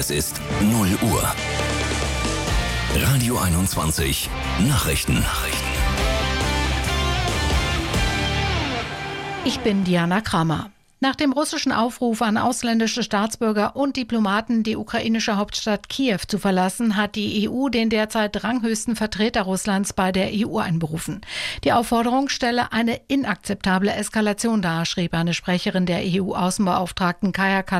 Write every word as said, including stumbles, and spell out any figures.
Es ist null Uhr. Radio einundzwanzig Nachrichten. Nachrichten. Ich bin Diana Kramer. Nach dem russischen Aufruf an ausländische Staatsbürger und Diplomaten, die ukrainische Hauptstadt Kiew zu verlassen, hat die E U den derzeit ranghöchsten Vertreter Russlands bei der E U einberufen. Die Aufforderung stelle eine inakzeptable Eskalation dar, schrieb eine Sprecherin der E U-Außenbeauftragten Kaja Kallas